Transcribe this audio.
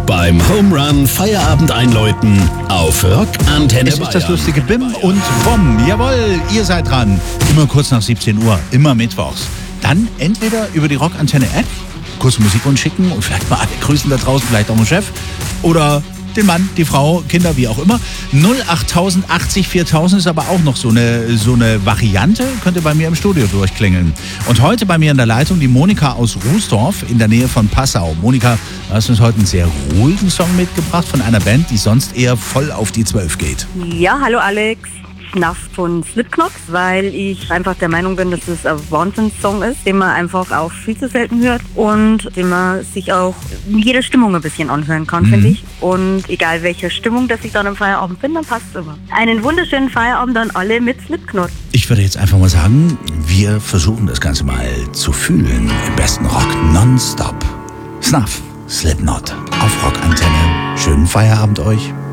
beim Home Run Feierabend einläuten auf Rock Antenne Es ist das Bayern. lustige Bim und Bom. Jawohl, ihr seid dran. Immer kurz nach 17 Uhr, immer mittwochs. Dann entweder über die Rock Antenne App kurz Musikwunsch schicken und vielleicht mal alle grüßen da draußen, vielleicht auch den Chef oder den Mann, die Frau, Kinder, wie auch immer. 08000 80 4000 ist aber auch noch so eine Variante. Könnt ihr bei mir im Studio durchklingeln. Und heute bei mir in der Leitung die Monika aus Rußdorf in der Nähe von Passau. Monika, du hast uns heute einen sehr ruhigen Song mitgebracht von einer Band, die sonst eher voll auf die 12 geht. Ja, hallo Alex. Snuff von Slipknot, weil ich einfach der Meinung bin, dass es ein Wahnsinns-Song ist, den man einfach auch viel zu selten hört und den man sich auch in jeder Stimmung ein bisschen anhören kann, finde ich. Und egal welche Stimmung, dass ich dann am Feierabend bin, dann passt es immer. Einen wunderschönen Feierabend an alle mit Slipknot. Ich würde jetzt einfach mal sagen, wir versuchen das Ganze mal zu fühlen. Im besten Rock nonstop. Snuff, Slipknot auf Rock Antenne. Schönen Feierabend euch.